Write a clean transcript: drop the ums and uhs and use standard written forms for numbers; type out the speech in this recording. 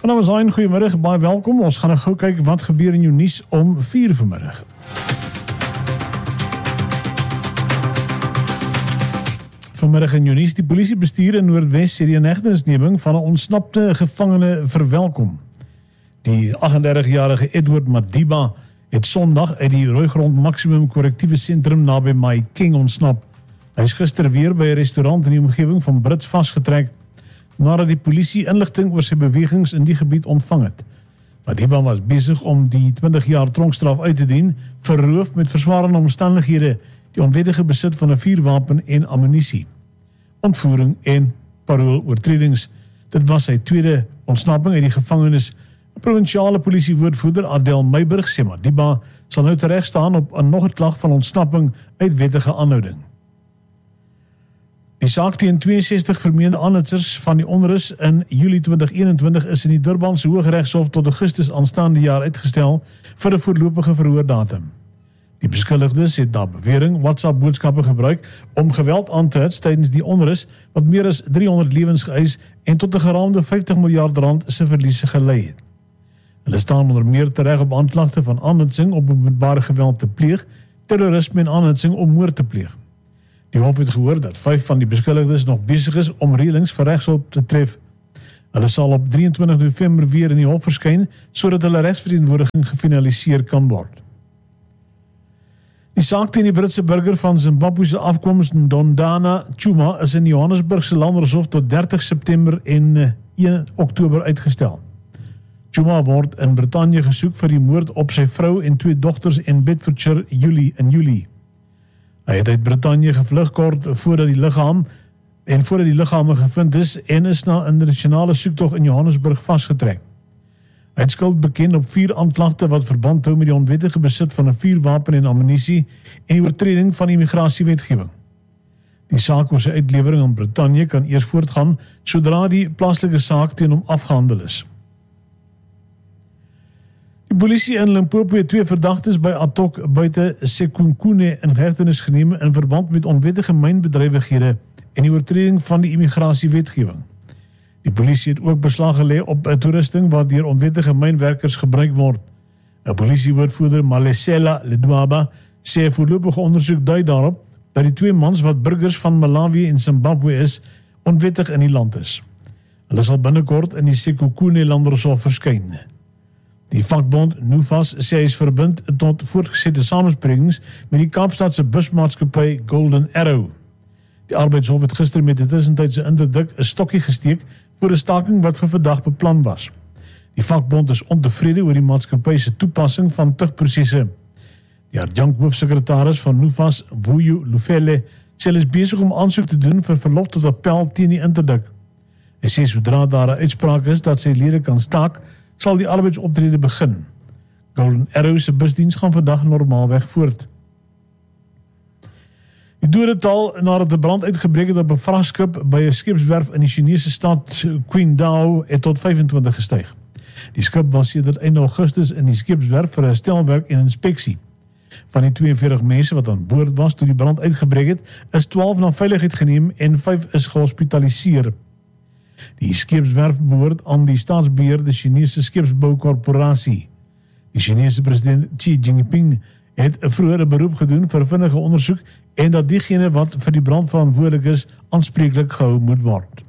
Mijn naam is Hein, goeiemiddag, baie welkom. Ons gaan gou kyk wat gebeur in jou nuus om 4 vanmiddag. Vanmiddag in jou nuus, die polisiebestuur in Noordwes sê die inhegtenisneming van 'n ontsnapte gevangene verwelkom. Die 38-jarige Edward Madiba het Sondag uit die Rooigrond Maksimum Korrektiewe Sentrum naby Mahikeng ontsnap. Hy is gister weer by 'n restaurant in die omgewing van Brits vasgetrek, nadat die polisie inligting oor sy bewegings in die gebied ontvang het. Madiba was besig om die 20 jaar tronkstraf uit te dien vir roof met verswarende omstandighede, die onwettige besit van 'n vuurwapen en ammunisie, ontvoering en parooloortredings. Dit was sy tweede ontsnapping uit die gevangenis. Provinsiale polisiewoordvoerder Adel Meiburg sê Madiba sal nou terecht staan op nog 'n klag van ontsnapping uit wettige aanhouding. Die saak teen 62 vermeende aanhitsers van die onrus in Julie 2021 is in die Durbanse Hooggeregshof tot Augustus aanstaande jaar uitgestel vir 'n voorlopige verhoordatum. Die beskuldigdes het na bewering WhatsApp-boodskappe gebruik om geweld aan te hits tydens die onrus wat meer as 300 lewens geëis en tot 'n geraamde R50 miljard se verliese gelei het. Hulle staan onder meer tereg op aanklagte van aanhitsing om openbare geweld te pleeg, terrorisme en aanhitsing om moord te pleeg. Die hof het gehoor dat 5 van die beskuldigdes nog besig is om reëlings vir regshulp te tref. Hulle sal op 23 November weer in die hof verskyn sodat hulle regsverteenwoordiging gefinaliseer kan word. Die saak teen die Britse burger van Zimbabwese afkoms Ndondana Chuma is in Johannesburgse Landershof tot 30 September en 1 Oktober uitgestel. Chuma word in Brittanje gesoek vir die moord op sy vrou en 2 dogters in Bedfordshire in Julie. Hy het uit Brittanje gevlug kort voordat die liggame gevind is en is na 'n internasionale soektog in Johannesburg vasgetrek. Hy het skuld beken op 4 aanklagte wat verband hou met die onwettige besit van 'n vuurwapen en ammunisie en die oortreding van immigrasiewetgewing. Die saak oor sy uitlewering aan Brittanje kan eers voortgaan sodra die plaaslike saak teen hom afgehandel is. Die polisie in Limpopo het 2 verdagtes by Atok buite Sekhukhune in hegtenis geneem in verband met onwettige mynbedrywighede en die oortreding van die immigrasiewetgewing. Die polisie het ook beslag gelê op 'n toerusting wat deur onwettige mynwerkers gebruik word. 'n Polisiewoordvoerder Malesela Ledwaba sê voorlopige ondersoek dui daarop dat die 2 mans wat burgers van Malawi en Zimbabwe is, onwettig in die land is. Hulle sal binnekort in die Sekhukhune Landershof verskyn. Die vakbond NUFAS sê hy is verbind tot voortgesette samesprekings met die Kaapstadse busmaatskappy Golden Arrow. Die arbeidshof het gister met 'n tussentydse interdik 'n stokkie gesteek vir 'n staking wat vir vandag beplan was. Die vakbond is ontevrede oor die maatskappy se toepassing van tugprosesse. Die adjunkt hoofsekretaris van NUFAS, Vuyo Lufele, sê hulle is besig om aansoek te doen vir verlof tot appel teen die interdik. Hy sê sodra daar 'n uitspraak is dat sy lede kan staak, sal die arbeidsoptrede begin. Golden Arrow se busdiens gaan vandag normaalweg voort. Die dodetal nadat 'n brand uitgebreek het op 'n vragskip by 'n skepswerf in die Chinese stad Qingdao het tot 25 gestyg. Die skip was sedert einde Augustus in die skepswerf vir herstelwerk en inspeksie. Van die 42 mense wat aan boord was toe die brand uitgebreek het, is 12 na veiligheid geneem en 5 is gehospitaliseer. Die skepswerf behoort aan die staatsbeheerde Chinese Skepsboukorporasie. Die Chinese president Xi Jinping het 'n vroeëre beroep gedoen vir vinnige ondersoek en dat diegene wat vir die brand verantwoordelik is, aanspreeklik gehou moet word.